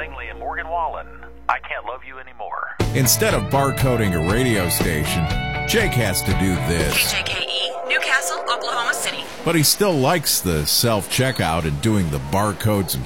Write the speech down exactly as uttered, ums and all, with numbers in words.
Langley and Morgan Wallen. I can't love you anymore. Instead of barcoding a radio station, Jake has to do this. K J K E, Newcastle, Oklahoma City. But he still likes the self-checkout and doing the barcodes himself.